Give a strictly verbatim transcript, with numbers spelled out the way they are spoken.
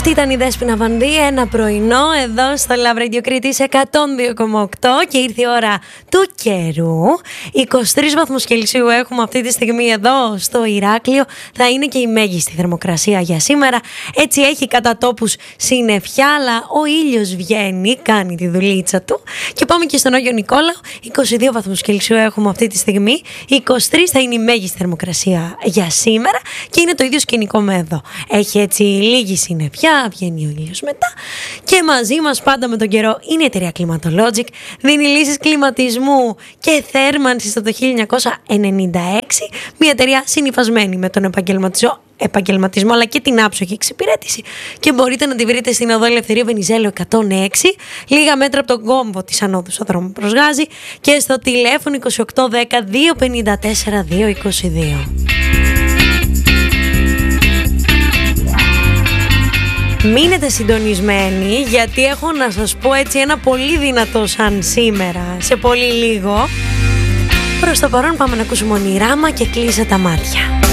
Αυτή ήταν η Δέσποινα Βανδύ, ένα πρωινό εδώ στο Love Radio Κρήτης εκατόν δύο κόμμα οκτώ και ήρθε η ώρα του καιρού. είκοσι τρεις βαθμούς Κελσίου έχουμε αυτή τη στιγμή εδώ στο Ηράκλειο. Θα είναι και η μέγιστη θερμοκρασία για σήμερα. Έτσι έχει κατά τόπους συννεφιά, αλλά ο ήλιος βγαίνει, κάνει τη δουλίτσα του. Και πάμε και στον Άγιο Νικόλαο. είκοσι δύο βαθμούς Κελσίου έχουμε αυτή τη στιγμή. είκοσι τρεις θα είναι η μέγιστη θερμοκρασία για σήμερα και είναι το ίδιο σκηνικό με εδώ. Έχει έτσι λίγη συννεφιά, βγαίνει ο ήλιος μετά. Και μαζί μας πάντα με τον καιρό είναι η εταιρεία Climatologic. Δίνει λύσεις κλιματισμού και θέρμανσης από το χίλια εννιακόσια ενενήντα έξι. Μια εταιρεία συνυφασμένη με τον επαγγελματισμό. επαγγελματισμό αλλά και την άψογη εξυπηρέτηση, και μπορείτε να τη βρείτε στην οδό Ελευθερίου Βενιζέλου εκατόν έξι, λίγα μέτρα από τον κόμβο της ανόδου στο δρόμο προς Γάζη, και στο τηλέφωνο είκοσι οκτώ δέκα δύο πενήντα τέσσερα δύο είκοσι δύο. Μείνετε συντονισμένοι, γιατί έχω να σας πω έτσι ένα πολύ δυνατό σαν σήμερα σε πολύ λίγο. Προς το παρόν πάμε να ακούσουμε ονειράμα και κλείσε τα μάτια.